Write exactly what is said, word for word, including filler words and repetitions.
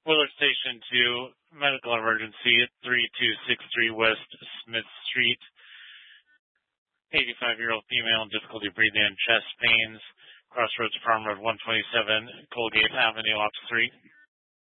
Willard Station two, medical emergency at three two six three West Smith Street. eighty-five-year-old female in difficulty breathing and chest pains. Crossroads Farm Road one twenty-seven, Colgate Avenue, off three.